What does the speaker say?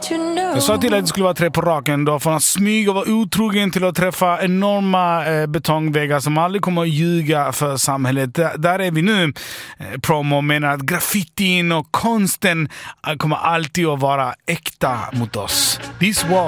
Jag sa till att det skulle vara 3 på raken. Då får han smyga och vara otrogen till att träffa enorma betongväggar som aldrig kommer att ljuga för samhället. Där är vi nu. Promo menar att graffitin och konsten kommer alltid att vara äkta mot oss. This wall.